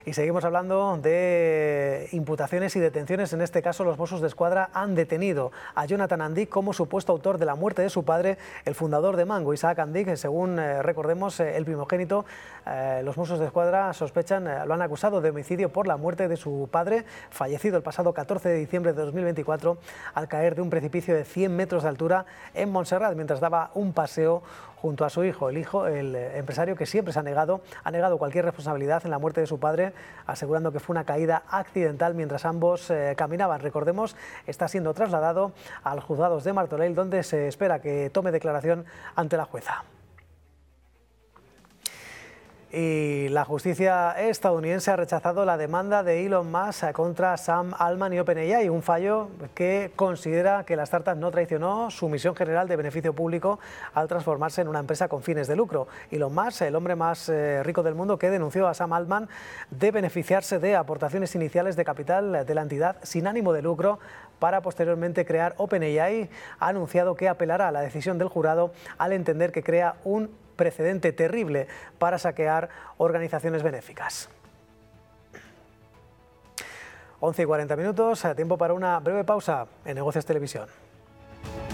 Y seguimos hablando de imputaciones y detenciones. En este caso, los Mossos d'Esquadra han detenido a Jonathan Andic como supuesto autor de la muerte de su padre, el fundador de Mango, Isaac Andic. Según recordemos, el primogénito, los Mossos d'Esquadra sospechan, lo han acusado de homicidio por la muerte de su padre, fallecido el pasado 14 de diciembre de 2024 al caer de un precipicio de 100 metros de altura en Montserrat mientras daba un paseo junto a su hijo. El empresario, que siempre se ha negado cualquier responsabilidad en la muerte de su padre, asegurando que fue una caída accidental mientras ambos caminaban. Recordemos, está siendo trasladado al juzgados de Martorell, donde se espera que tome declaración ante la jueza. Y la justicia estadounidense ha rechazado la demanda de Elon Musk contra Sam Altman y OpenAI, un fallo que considera que la startup no traicionó su misión general de beneficio público al transformarse en una empresa con fines de lucro. Elon Musk, el hombre más rico del mundo, que denunció a Sam Altman de beneficiarse de aportaciones iniciales de capital de la entidad sin ánimo de lucro para posteriormente crear OpenAI, ha anunciado que apelará a la decisión del jurado al entender que crea un precedente terrible para saquear organizaciones benéficas. 11:40, tiempo para una breve pausa en Negocios Televisión.